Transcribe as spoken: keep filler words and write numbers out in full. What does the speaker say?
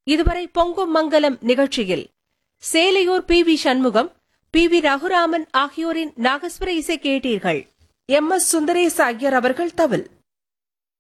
இதுவரை பொங்கும் மங்கலம் நிகழ்ச்சியில் Selaiyur P V Shanmugam, P V Raghuraman ஆகியோரின் நாகஸ்வர இசை கேட்டீர்கள். எம் எஸ் சுந்தரேச ஐயர் அவர்கள் தவில்.